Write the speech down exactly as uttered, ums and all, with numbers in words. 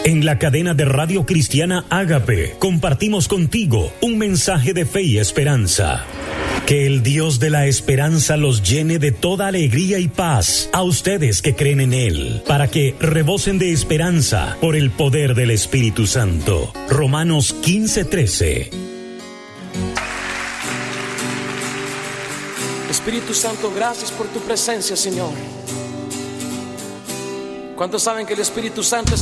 En la cadena de Radio Cristiana Ágape compartimos contigo un mensaje de fe y esperanza. Que el Dios de la esperanza los llene de toda alegría y paz a ustedes que creen en Él, para que rebosen de esperanza por el poder del Espíritu Santo. Romanos quince trece. Espíritu Santo, gracias por tu presencia, Señor. ¿Cuántos saben que el Espíritu Santo es